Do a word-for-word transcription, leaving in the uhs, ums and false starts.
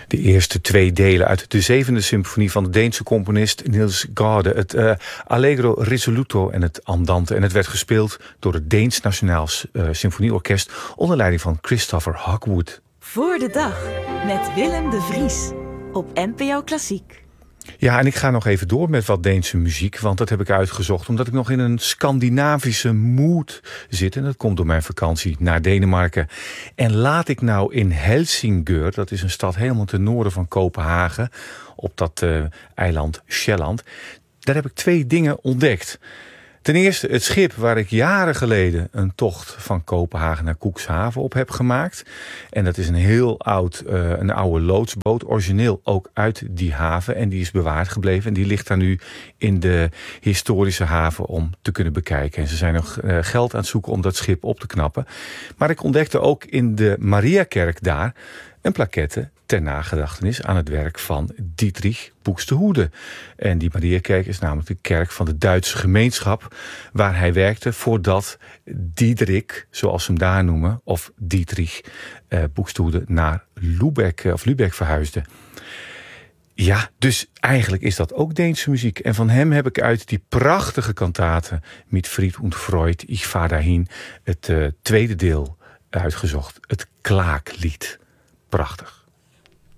De eerste twee delen uit de zevende symfonie van de Deense componist Niels Gade. Het uh, Allegro risoluto en het Andante. En het werd gespeeld door het Deens Nationaal uh, Symfonieorkest onder leiding van Christopher Hogwood. Voor de dag met Willem de Vries op N P O Klassiek. Ja, en ik ga nog even door met wat Deense muziek, want dat heb ik uitgezocht omdat ik nog in een Scandinavische mood zit. En dat komt door mijn vakantie naar Denemarken. En laat ik nou in Helsingør, dat is een stad helemaal ten noorden van Kopenhagen, op dat uh, eiland Sjælland. Daar heb ik twee dingen ontdekt. Ten eerste het schip waar ik jaren geleden een tocht van Kopenhagen naar Cuxhaven op heb gemaakt. En dat is een heel oud, uh, een oude loodsboot, origineel ook uit die haven. En die is bewaard gebleven en die ligt daar nu in de historische haven om te kunnen bekijken. En ze zijn nog uh, geld aan het zoeken om dat schip op te knappen. Maar ik ontdekte ook in de Mariakerk daar een plaquette ter nagedachtenis aan het werk van Dietrich Buxtehude. En die Mariakerk is namelijk de kerk van de Duitse gemeenschap waar hij werkte voordat Diederik, zoals ze hem daar noemen, of Dietrich uh, Buxtehude naar Lübeck, uh, of Lübeck verhuisde. Ja, dus eigenlijk is dat ook Deense muziek. En van hem heb ik uit die prachtige kantate Mit Fried und Freud, Ich fahr dahin, het uh, tweede deel uitgezocht. Het Klaaklied. Prachtig.